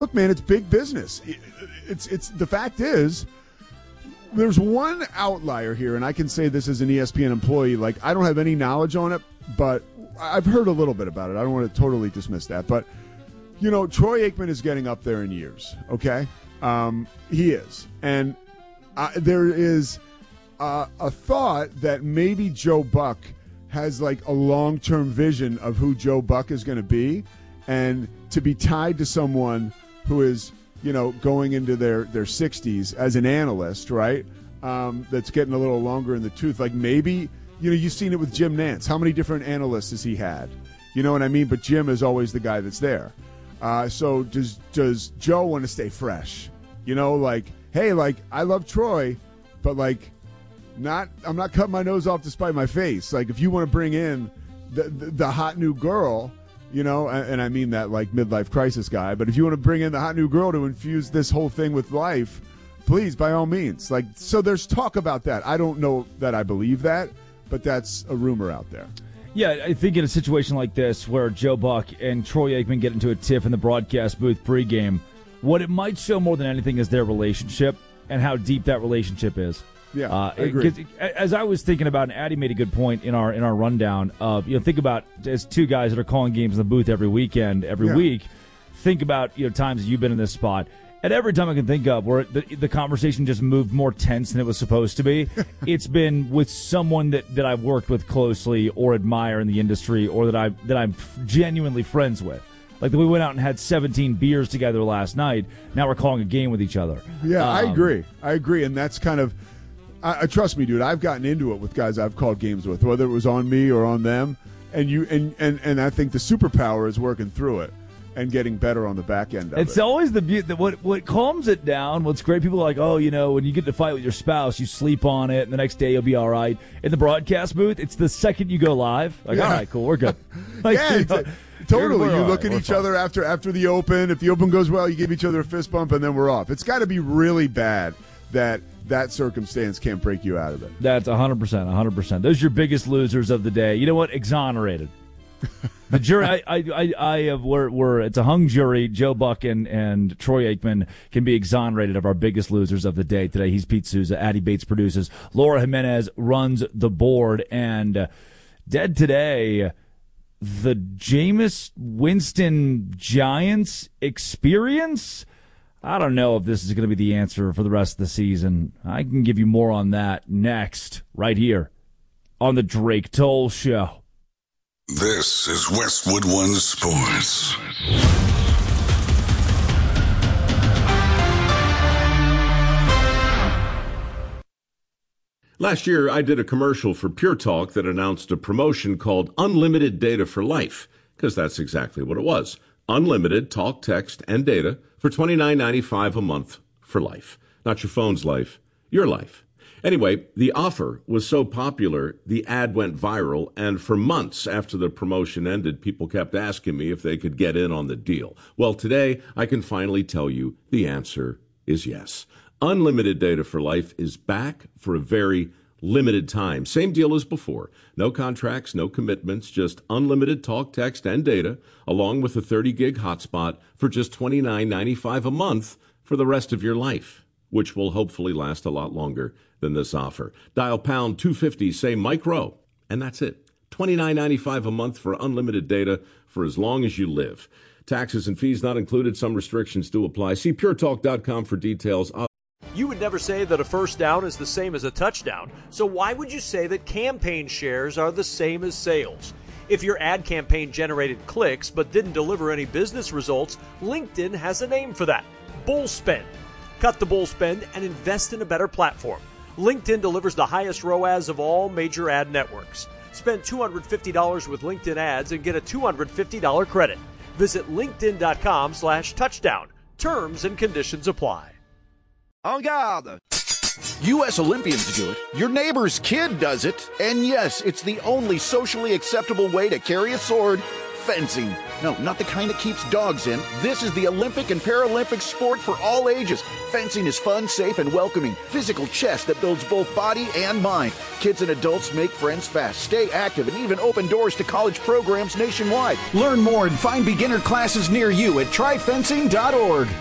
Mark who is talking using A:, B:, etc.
A: Look, man, it's big business. It's the fact is, there's one outlier here, and I can say this as an ESPN employee. Like, I don't have any knowledge on it, but I've heard a little bit about it. I don't want to totally dismiss that. But, Troy Aikman is getting up there in years, okay? He is. And there is a thought that maybe Joe Buck has, like, a long-term vision of who Joe Buck is going to be, and to be tied to someone who is, going into their 60s as an analyst, right, that's getting a little longer in the tooth. Like, maybe, you've seen it with Jim Nantz. How many different analysts has he had? You know what I mean? But Jim is always the guy that's there. So does Joe want to stay fresh? Like, hey, like, I love Troy, but, like, I'm not cutting my nose off to spite my face. Like, if you want to bring in the hot new girl, and I mean that like midlife crisis guy, but if you want to bring in the hot new girl to infuse this whole thing with life, please, by all means. Like, so there's talk about that. I don't know that I believe that, but that's a rumor out there.
B: Yeah, I think in a situation like this where Joe Buck and Troy Aikman get into a tiff in the broadcast booth pregame, what it might show more than anything is their relationship and how deep that relationship is.
A: Yeah, I agree.
B: As I was thinking about, and Addie made a good point in our rundown of, think about as two guys that are calling games in the booth every weekend, every week. Think about times you've been in this spot, and every time I can think of where the conversation just moved more tense than it was supposed to be, it's been with someone that I've worked with closely or admire in the industry, or that I'm genuinely friends with. Like, we went out and had 17 beers together last night. Now we're calling a game with each other.
A: Yeah, I agree, and that's kind of. Trust me, dude. I've gotten into it with guys I've called games with, whether it was on me or on them, and I think the superpower is working through it and getting better on the back end of it.
B: It's always the beauty. What calms it down. What's great? People are like, when you get to fight with your spouse, you sleep on it, and the next day you'll be all right. In the broadcast booth, it's the second you go live. Like, all right, cool, we're good. Like,
A: totally. You look at each other after the open. If the open goes well, you give each other a fist bump, and then we're off. It's got to be really bad that circumstance can't break you out of it.
B: That's 100%. Those are your biggest losers of the day. You know what? Exonerated. The jury, it's a hung jury. Joe Buck and Troy Aikman can be exonerated of our biggest losers of the day today. He's Pete Souza. Addie Bates produces. Laura Jimenez runs the board. And dead today, the Jameis Winston Giants experience. I don't know if this is going to be the answer for the rest of the season. I can give you more on that next, right here on the Drake Toll Show.
C: This is Westwood One Sports.
D: Last year, I did a commercial for Pure Talk that announced a promotion called Unlimited Data for Life, because that's exactly what it was. Unlimited talk, text, and data for $29.95 a month for life. Not your phone's life, your life. Anyway, the offer was so popular, the ad went viral, and for months after the promotion ended, people kept asking me if they could get in on the deal. Well, today, I can finally tell you the answer is yes. Unlimited Data for Life is back for a very limited time. Same deal as before. No contracts, no commitments, just unlimited talk, text, and data, along with a 30-gig hotspot for just $29.95 a month for the rest of your life, which will hopefully last a lot longer than this offer. Dial pound 250, say micro, and that's it. $29.95 a month for unlimited data for as long as you live. Taxes and fees not included. Some restrictions do apply. See puretalk.com for details.
E: You would never say that a first down is the same as a touchdown, so why would you say that campaign shares are the same as sales? If your ad campaign generated clicks but didn't deliver any business results, LinkedIn has a name for that: bull spend. Cut the bull spend and invest in a better platform. LinkedIn delivers the highest ROAS of all major ad networks. Spend $250 with LinkedIn ads and get a $250 credit. Visit linkedin.com/touchdown. Terms and conditions apply.
F: En garde! U.S. Olympians do it, your neighbor's kid does it, and yes, it's the only socially acceptable way to carry a sword Fencing. No, not the kind that keeps dogs in. This is the Olympic and Paralympic sport for all ages. Fencing is fun, safe, and welcoming. Physical chess that builds both body and mind. Kids and adults make friends fast, stay active, and even open doors to college programs nationwide. Learn more and find beginner classes near you at tryfencing.org.